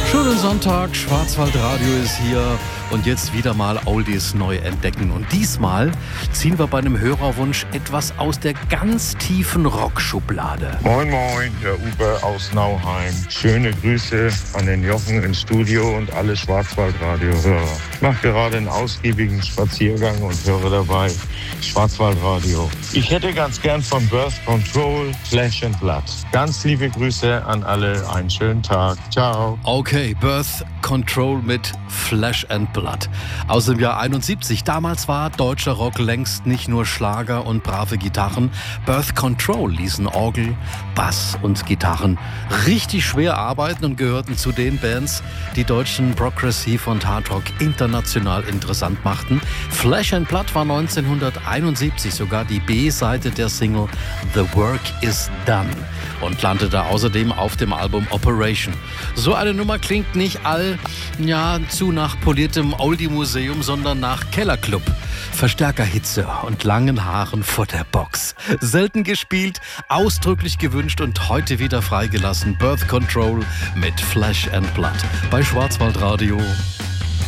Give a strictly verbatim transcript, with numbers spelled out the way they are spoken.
Schönen Sonntag, Schwarzwaldradio ist hier und jetzt wieder mal Oldies neu entdecken. Und diesmal ziehen wir bei einem Hörerwunsch etwas aus der ganz tiefen Rockschublade. Moin moin, der Uwe aus Nauheim. Schöne Grüße an den Jochen ins Studio und alle Schwarzwaldradio-Hörer. Ich mache gerade einen ausgiebigen Spaziergang und höre dabei Schwarzwaldradio. Ich hätte ganz gern von Birth Control Flesh and Blood. Ganz liebe Grüße an alle, einen schönen Tag. Ciao. Okay, Birth Control mit Flesh and Blood. Aus dem Jahr einundsiebzig. Damals war deutscher Rock längst nicht nur Schlager und brave Gitarren. Birth Control ließen Orgel, Bass und Gitarren richtig schwer arbeiten und gehörten zu den Bands, die deutschen Progressive und Hardrock international interessant machten. Flesh and Blood war neunzehnhunderteinundsiebzig sogar die B-Seite der Single The Work Is Done und landete außerdem auf dem Album Operation. So eine Nummer klingt nicht all, ja, zu nach poliertem Oldie-Museum, sondern nach Kellerclub, Verstärkerhitze und langen Haaren vor der Box. Selten gespielt, ausdrücklich gewünscht und heute wieder freigelassen. Birth Control mit Flesh and Blood bei Schwarzwaldradio.